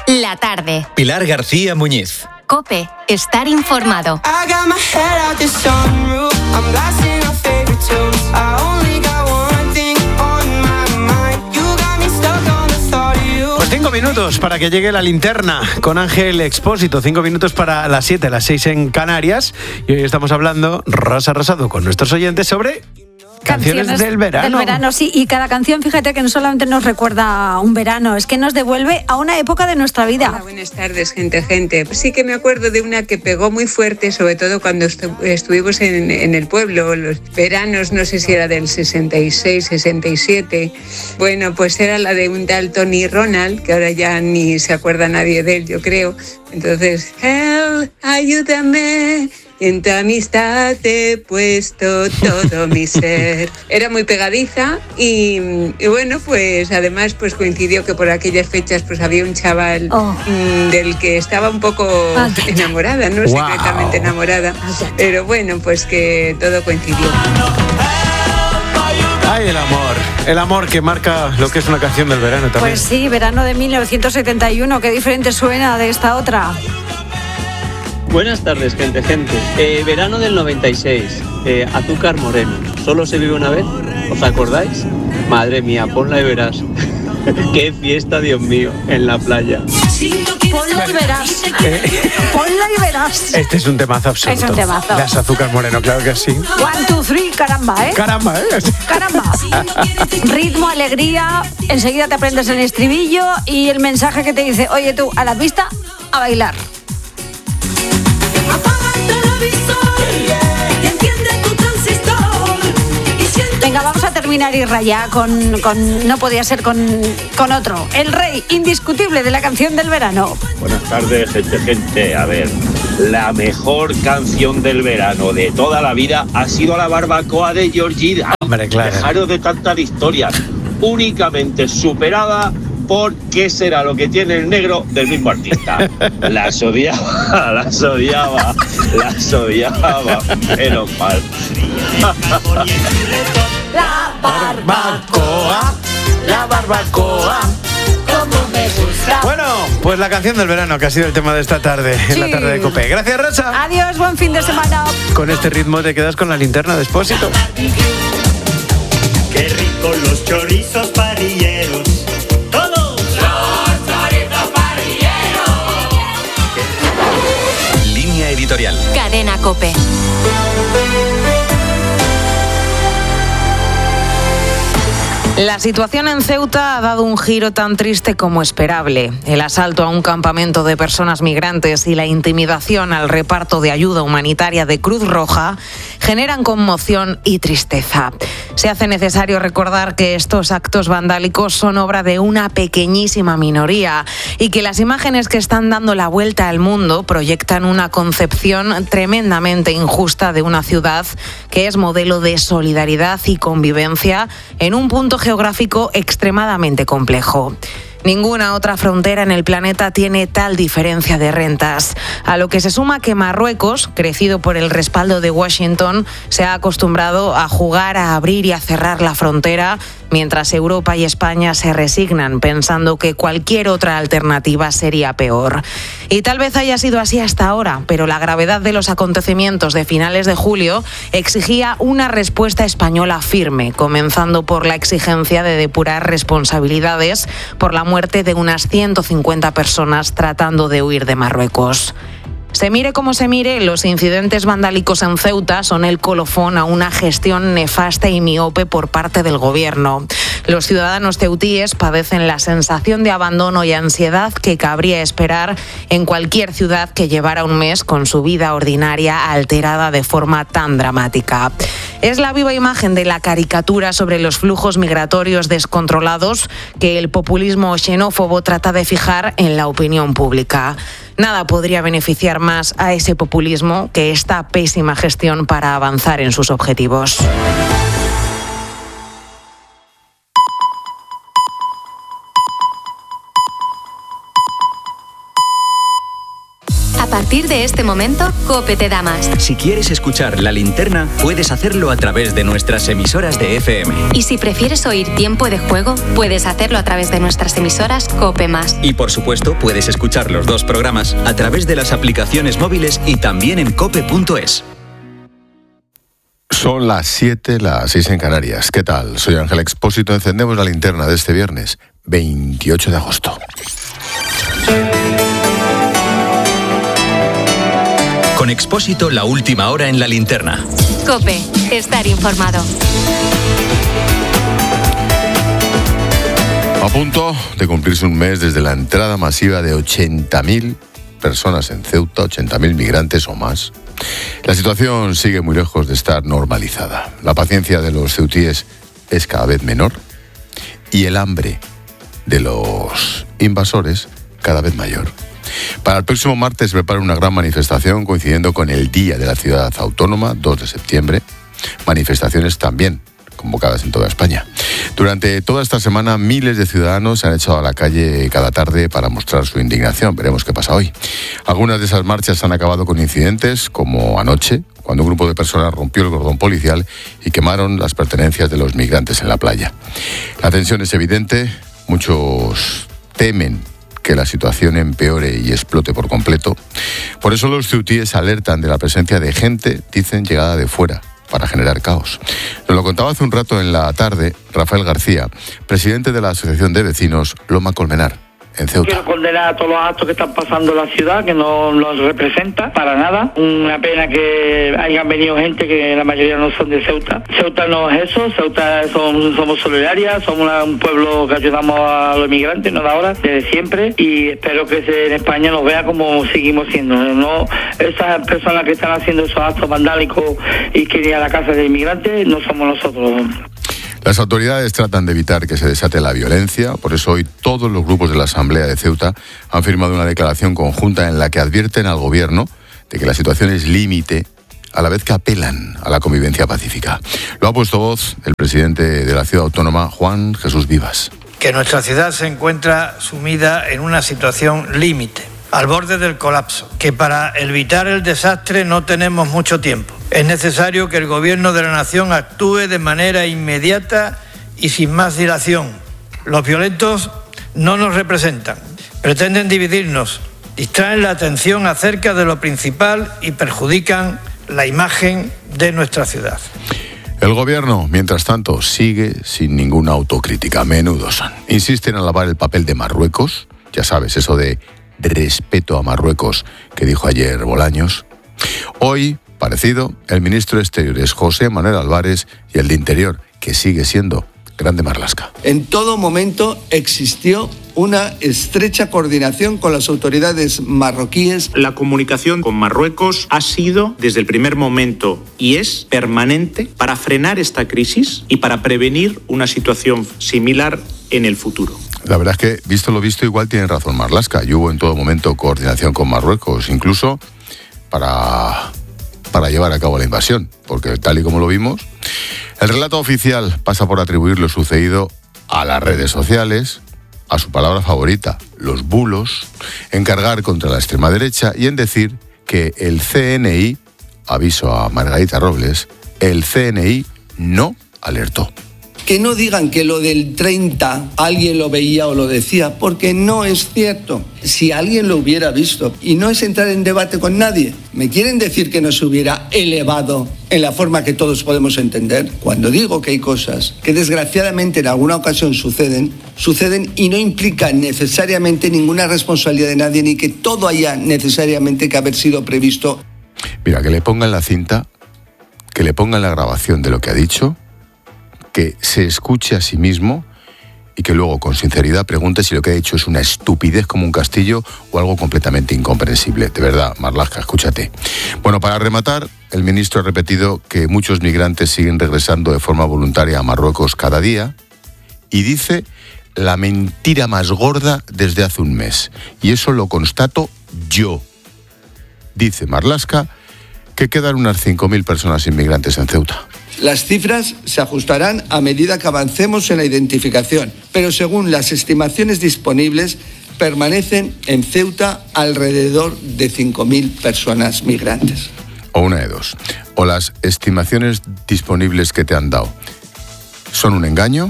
La tarde. Pilar García Muñiz. COPE. Estar informado. Pues 5 minutos para que llegue la linterna con Ángel Expósito. 5 minutos para las 7, las 6 en Canarias. Y hoy estamos hablando, Rosa Rosado, con nuestros oyentes sobre canciones del verano. Del verano, sí. Y cada canción, fíjate que no solamente nos recuerda un verano, es que nos devuelve a una época de nuestra vida. Hola, buenas tardes, gente. Sí que me acuerdo de una que pegó muy fuerte, sobre todo cuando estuvimos en el pueblo, los veranos, no sé si era del 66, 67. Bueno, pues era la de un tal Tony Ronald, que ahora ya ni se acuerda nadie de él, yo creo. Entonces, help, ayúdame. En tu amistad he puesto todo mi ser. Era muy pegadiza y bueno, pues además pues coincidió que por aquellas fechas pues había un chaval del que estaba un poco enamorada, no secretamente enamorada, pero bueno, pues que todo coincidió. Ay, el amor que marca lo que es una canción del verano también. Pues sí, verano de 1971, qué diferente suena de esta otra. Buenas tardes, gente. Verano del 96, Azúcar Moreno. ¿Solo se vive una vez? ¿Os acordáis? Madre mía, ponla y verás. ¡Qué fiesta, Dios mío, en la playa! Ponla y verás. Ponla y verás. Este es un temazo absoluto. Es un temazo. Las Azúcar Moreno, claro que sí. 1, 2, 3, caramba, ¿eh? Caramba, ¿eh? Caramba. Ritmo, alegría, enseguida te aprendes el estribillo y el mensaje que te dice, oye tú, a la pista, a bailar. Venga, vamos a terminar y raya con no podía ser con otro. El rey indiscutible de la canción del verano. Buenas tardes, gente. A ver, la mejor canción del verano de toda la vida ha sido La barbacoa de Georgie. Hombre, claro. Dejaros de tantas historias. Únicamente superada por ¿Qué será lo que tiene el negro? Del mismo artista. Las odiaba, menos mal. La barbacoa, como me gusta. Bueno, pues la canción del verano que ha sido el tema de esta tarde, en la tarde de COPE. Gracias, Rosa. Adiós, buen fin de semana. Con este ritmo te quedas con la linterna de Expósito. Qué rico los chorizos parrilleros. ¡Todos! ¡Los chorizos parrilleros! Línea editorial. Cadena COPE. La situación en Ceuta ha dado un giro tan triste como esperable. El asalto a un campamento de personas migrantes y la intimidación al reparto de ayuda humanitaria de Cruz Roja generan conmoción y tristeza. Se hace necesario recordar que estos actos vandálicos son obra de una pequeñísima minoría y que las imágenes que están dando la vuelta al mundo proyectan una concepción tremendamente injusta de una ciudad que es modelo de solidaridad y convivencia en un punto geográfico extremadamente complejo. Ninguna otra frontera en el planeta tiene tal diferencia de rentas, a lo que se suma que Marruecos, crecido por el respaldo de Washington, se ha acostumbrado a jugar a abrir y a cerrar la frontera, mientras Europa y España se resignan pensando que cualquier otra alternativa sería peor. Y tal vez haya sido así hasta ahora, pero la gravedad de los acontecimientos de finales de julio exigía una respuesta española firme, comenzando por la exigencia de depurar responsabilidades por la muerte de unas 150 personas tratando de huir de Marruecos. Se mire como se mire, los incidentes vandálicos en Ceuta son el colofón a una gestión nefasta y miope por parte del gobierno. Los ciudadanos ceutíes padecen la sensación de abandono y ansiedad que cabría esperar en cualquier ciudad que llevara un mes con su vida ordinaria alterada de forma tan dramática. Es la viva imagen de la caricatura sobre los flujos migratorios descontrolados que el populismo xenófobo trata de fijar en la opinión pública. Nada podría beneficiar más a ese populismo que esta pésima gestión para avanzar en sus objetivos. A partir de este momento, COPE te da más. Si quieres escuchar La Linterna, puedes hacerlo a través de nuestras emisoras de FM. Y si prefieres oír Tiempo de Juego, puedes hacerlo a través de nuestras emisoras COPE+. Y por supuesto, puedes escuchar los dos programas a través de las aplicaciones móviles y también en cope.es. Son las 7, las 6 en Canarias. ¿Qué tal? Soy Ángel Expósito. Encendemos la linterna de este viernes, 28 de agosto. Con Expósito, la última hora en la linterna. COPE, estar informado. A punto de cumplirse un mes desde la entrada masiva de 80.000 personas en Ceuta, 80.000 migrantes o más. La situación sigue muy lejos de estar normalizada. La paciencia de los ceutíes es cada vez menor y el hambre de los invasores cada vez mayor. Para el próximo martes se prepara una gran manifestación coincidiendo con el Día de la Ciudad Autónoma, 2 de septiembre. Manifestaciones también convocadas en toda España. Durante toda esta semana, miles de ciudadanos se han echado a la calle cada tarde para mostrar su indignación. Veremos qué pasa hoy. Algunas de esas marchas han acabado con incidentes, como anoche, cuando un grupo de personas rompió el cordón policial y quemaron las pertenencias de los migrantes en la playa. La tensión es evidente, muchos temen que la situación empeore y explote por completo. Por eso los ceutíes alertan de la presencia de gente, dicen, llegada de fuera, para generar caos. Nos lo contaba hace un rato en la tarde Rafael García, presidente de la Asociación de Vecinos Loma Colmenar, en Ceuta. Quiero condenar a todos los actos que están pasando en la ciudad, que no los representa para nada. Una pena que hayan venido gente que la mayoría no son de Ceuta. Ceuta no es eso, Ceuta somos solidarias, somos un pueblo que ayudamos a los inmigrantes, no de ahora, desde siempre, y espero que en España nos vea como seguimos siendo. No, esas personas que están haciendo esos actos vandálicos y que irían a la casa de inmigrantes no somos nosotros. Las autoridades tratan de evitar que se desate la violencia, por eso hoy todos los grupos de la Asamblea de Ceuta han firmado una declaración conjunta en la que advierten al gobierno de que la situación es límite, a la vez que apelan a la convivencia pacífica. Lo ha puesto voz el presidente de la ciudad autónoma, Juan Jesús Vivas. Que nuestra ciudad se encuentra sumida en una situación límite, al borde del colapso, que para evitar el desastre no tenemos mucho tiempo. Es necesario que el Gobierno de la Nación actúe de manera inmediata y sin más dilación. Los violentos no nos representan, pretenden dividirnos, distraen la atención acerca de lo principal y perjudican la imagen de nuestra ciudad. El gobierno, mientras tanto, sigue sin ninguna autocrítica. Menudos son. Insisten en alabar el papel de Marruecos, ya sabes, eso de respeto a Marruecos que dijo ayer Bolaños. Hoy, parecido, el ministro de Exteriores, José Manuel Álvarez, y el de Interior, que sigue siendo Grande Marlaska. En todo momento existió una estrecha coordinación con las autoridades marroquíes. La comunicación con Marruecos ha sido, desde el primer momento, y es permanente para frenar esta crisis y para prevenir una situación similar en el futuro. La verdad es que, visto lo visto, igual tiene razón Marlaska. Y hubo en todo momento coordinación con Marruecos, incluso para llevar a cabo la invasión, porque tal y como lo vimos, el relato oficial pasa por atribuir lo sucedido a las redes sociales, a su palabra favorita, los bulos, en cargar contra la extrema derecha y en decir que el CNI, aviso a Margarita Robles, el CNI no alertó. Que no digan que lo del 30 alguien lo veía o lo decía, porque no es cierto. Si alguien lo hubiera visto, y no es entrar en debate con nadie, ¿me quieren decir que no se hubiera elevado en la forma que todos podemos entender? Cuando digo que hay cosas que desgraciadamente en alguna ocasión suceden y no implican necesariamente ninguna responsabilidad de nadie, ni que todo haya necesariamente que haber sido previsto. Mira, que le pongan la cinta, que le pongan la grabación de lo que ha dicho, que se escuche a sí mismo y que luego con sinceridad pregunte si lo que ha dicho es una estupidez como un castillo o algo completamente incomprensible. De verdad, Marlaska, escúchate. Bueno, para rematar, el ministro ha repetido que muchos migrantes siguen regresando de forma voluntaria a Marruecos cada día y dice la mentira más gorda desde hace un mes. Y eso lo constato yo. Dice Marlaska que quedan unas 5.000 personas inmigrantes en Ceuta. Las cifras se ajustarán a medida que avancemos en la identificación, pero según las estimaciones disponibles, permanecen en Ceuta alrededor de 5.000 personas migrantes. O una de dos. O las estimaciones disponibles que te han dado son un engaño,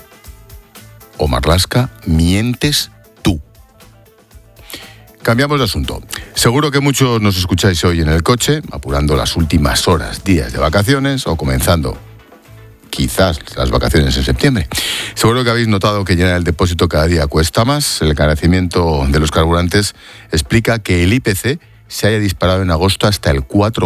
o Marlaska, mientes tú. Cambiamos de asunto. Seguro que muchos nos escucháis hoy en el coche, apurando las últimas horas, días de vacaciones o comenzando quizás las vacaciones en septiembre. Seguro que habéis notado que llenar el depósito cada día cuesta más. El encarecimiento de los carburantes explica que el IPC se haya disparado en agosto hasta el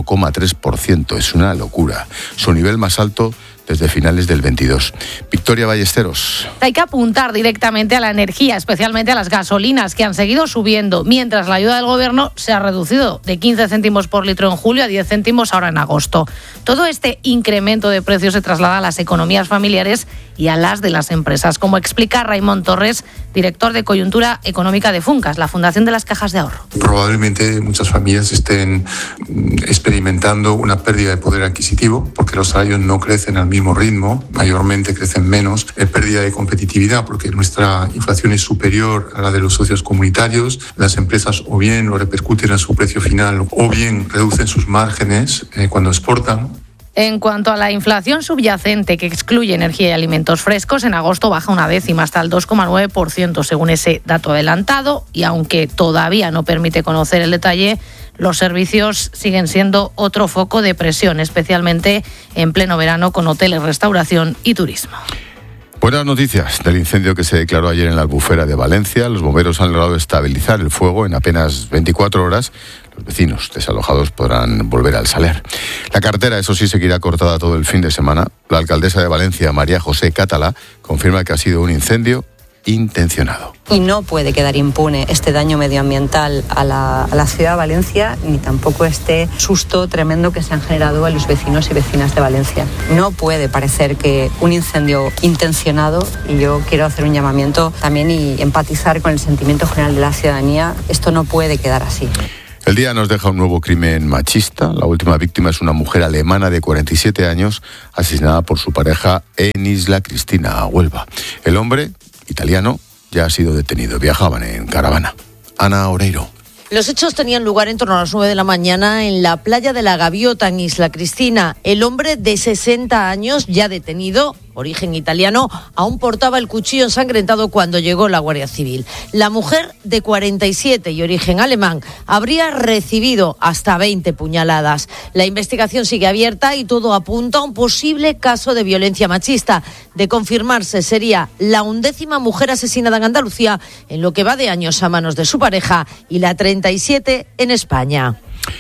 4,3%. Es una locura. Su nivel más alto desde finales del 22. Victoria Ballesteros. Hay que apuntar directamente a la energía, especialmente a las gasolinas, que han seguido subiendo, mientras la ayuda del gobierno se ha reducido de 15 céntimos por litro en julio a 10 céntimos ahora en agosto. Todo este incremento de precios se traslada a las economías familiares y a las de las empresas, como explica Raimon Torres, director de Coyuntura Económica de Funcas, la Fundación de las Cajas de Ahorro. Probablemente muchas familias estén experimentando una pérdida de poder adquisitivo porque los salarios no crecen al mismo ritmo, mayormente crecen menos, pérdida de competitividad porque nuestra inflación es superior a la de los socios comunitarios, las empresas o bien lo repercuten en su precio final o bien reducen sus márgenes cuando exportan. En cuanto a la inflación subyacente, que excluye energía y alimentos frescos, en agosto baja una décima hasta el 2,9% según ese dato adelantado, y aunque todavía no permite conocer el detalle, los servicios siguen siendo otro foco de presión, especialmente en pleno verano con hoteles, restauración y turismo. Buenas noticias del incendio que se declaró ayer en la Albufera de Valencia. Los bomberos han logrado estabilizar el fuego en apenas 24 horas. Los vecinos desalojados podrán volver al Saler. La carretera, eso sí, seguirá cortada todo el fin de semana. La alcaldesa de Valencia, María José Catalá, confirma que ha sido un incendio intencionado. Y no puede quedar impune este daño medioambiental a la ciudad de Valencia, ni tampoco este susto tremendo que se han generado a los vecinos y vecinas de Valencia. No puede parecer que un incendio intencionado, y yo quiero hacer un llamamiento también y empatizar con el sentimiento general de la ciudadanía, esto no puede quedar así. El día nos deja un nuevo crimen machista. La última víctima es una mujer alemana de 47 años, asesinada por su pareja en Isla Cristina, Huelva. El hombre, italiano, ya ha sido detenido. Viajaban en caravana. Ana Oreiro. Los hechos tenían lugar en torno a las 9 de la mañana en la playa de la Gaviota, en Isla Cristina. El hombre de 60 años, ya detenido, origen italiano, aún portaba el cuchillo ensangrentado cuando llegó la Guardia Civil. La mujer, de 47 y origen alemán, habría recibido hasta 20 puñaladas. La investigación sigue abierta y todo apunta a un posible caso de violencia machista. De confirmarse, sería la 11ª mujer asesinada en Andalucía en lo que va de años a manos de su pareja y la 37 en España.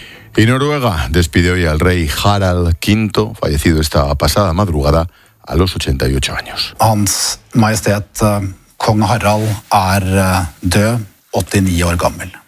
Y Noruega despidió hoy al rey Harald V, fallecido esta pasada madrugada a los 88 años. Hans Majestet Kong Harald død, 89 år gammel.